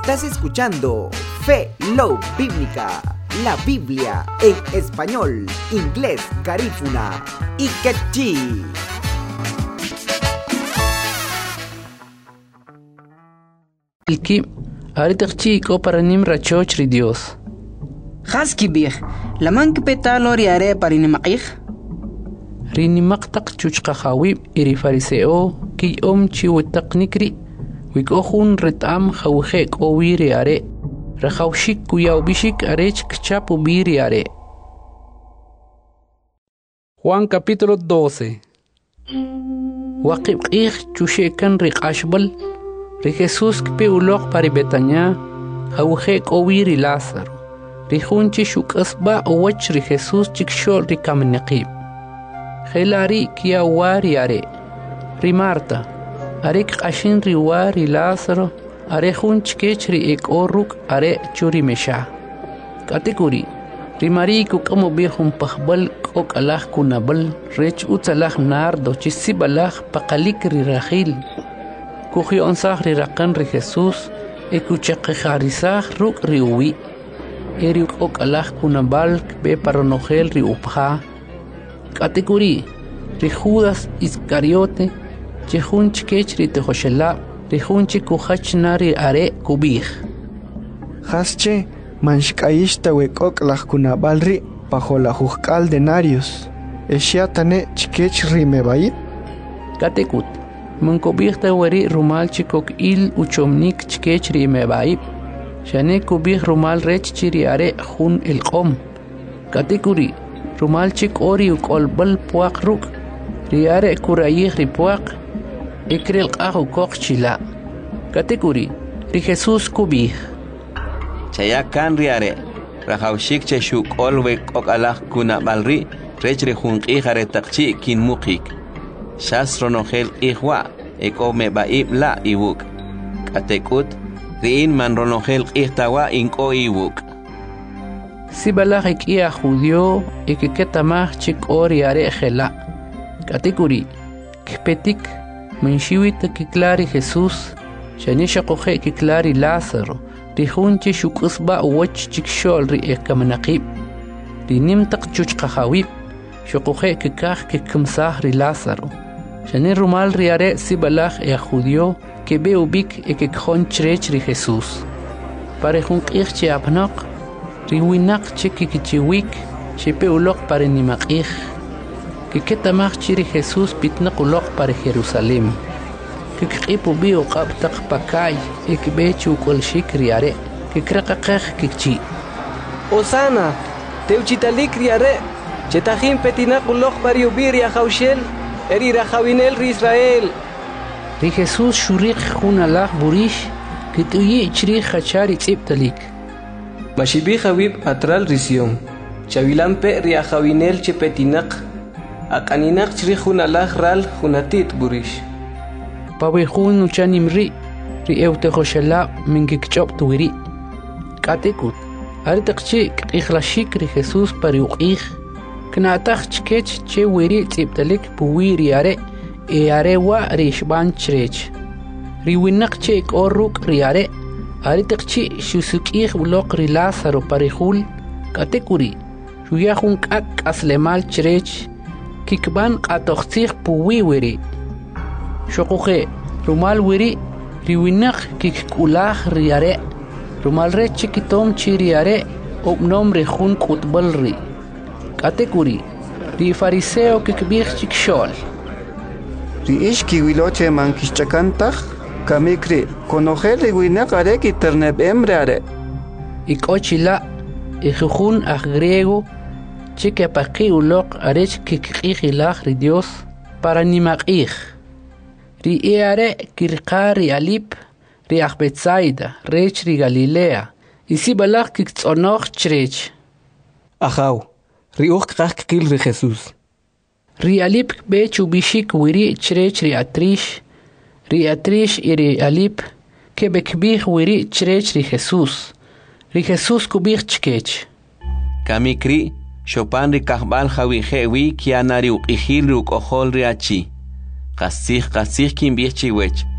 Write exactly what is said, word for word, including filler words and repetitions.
Estás escuchando Fe Love Bíblica, la Biblia en español, inglés, garífuna y quechí. Ilki, ahorita chico para nimra chochri Dios. Haski bir, la man que petalo riare para inimaqih. Rini maqtaq chuchqa khawib iri fariseo ki om chi wetaqnikri wikohun retam khawkhek o wiri are rakhawshik kuyaw bishik arech kchapu biri are. Juan capítulo doce. Waqib qih chushekan riqashbal ri Jesús kpe uloq pari Betania khawkhek o wiri Lázaro ri hunchi shukasba o wach ri Jesús chikshol ri kamniqib Gelari kia wari are ri Marta arek qashin ri wari Lázaro are hunch kechri ek oruk are churi mesha kategori ri mariku como bihum pahbal ok alah kunabal rech utalah nardo chisibalah paqalik ri rahil kuhi onsah ri raqan ri Jesús ekuchaq kharisah ruk ri uwi eri ok alah kunabal be paronogel ri upha categoría ri Judas Iscariote chehunch kechri te hoshela ri hunchi kuhachnari are kubih hasche manshkaishta wekok lahkunabalri bajo la juzcal denarios eshiatane chikech rimebai categut mankobihta weri rumal chikok il uchomnik chikech rimebai shane kubih rumal rech chiri are hun el qom categoría rumal chik ori ukolbal puak ruk riare kurayih ripuak ikril qahu kokchila category ri Jesús kubih chayakan riare rahawshik cheshuk olwe kokalak kuna balri rechre hunqi hare taqchi kin muqik shasro nohel ihwa ekome baib la iwuk katekut riin man ronohel ihtawa inko iwuk si balagik ia judío y que ketamah chik ori are gela category kpetik menshiwit kiklari Jesús shanisha qohe kiklari Lázaro rihunchi shukusba wach chik shol ri ekamnaqib ri nimtaq chuchqa khawib shuqohe kikah kikmsah ri Lázaro shani rumal ri are si balag e judío que be ubik e que khonchrech ri Jesús pare hunqih chi apnaq riwinak chiki kichiwik chepe ulok para nimaqih que ketamach chiri Jesús pitnaq ulok para Jerusalén que qipu bio qabtaq pakay ekbechu kol shikriare que kraqaqah kichi Osana teuchitalik riare chetajin petinaq ulok para yubir ya khawshel eri rahawinel ri Israel ri Jesús shuriq hunalah burish que tuyi chri khachari tsiptalik Mashibi Habib atral risión. Chavilampe riajawinel chepetinak. Akaninak chrijun alah ral junatit burish. Pawejun uchanimri. Ri eutejoshala mingikchop tuiri. Katekut. Aritakchi ikhlashik ri Jesús pariuqih. Knaatach chkech che wiri tsiptalik puwiri are. E arewa rishban chrech. Riwinak che orruk riare. Aritakchi shusukih ulok ri Lázaro parihul katekuri shuyahun kak aslemal chrech kikban qatoxtih puwiwiri shoquhe rumal wiri riwinak kikulah riare rumal re chikitom chiriare obnom rehun qutbalri katekuri ri fariseo kikbih chikshol ri ishki wiloche mankishchakantah kamikri konojele winak are ki terneb emreare ikochila ijujun a griego chike paqi ulok arech kikqilah ri Dios para nimaqih ri eare kirqari alip ri Betsaida rech ri Galilea isi balaq kiktsonoj chrech ajaw ri uq qaqil ri Jesús ri alip bechu bishik wiri chrech ri atrish ri atrish iri alip que bekbih wiri chrech ri Jesús ri Jesús kubih chkech kamikri shopan ri kahbal hawi hewi kianari uqihil ri uqohol ri achi qasih qasih kim bih chiwech